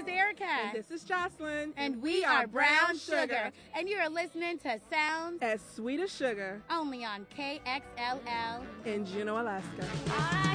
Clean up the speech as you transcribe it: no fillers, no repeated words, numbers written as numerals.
is Erica. And this is Jocelyn. And we are Brown Sugar. And you are listening to Sounds as Sweet as Sugar. Only on KXLL in Juneau, Alaska.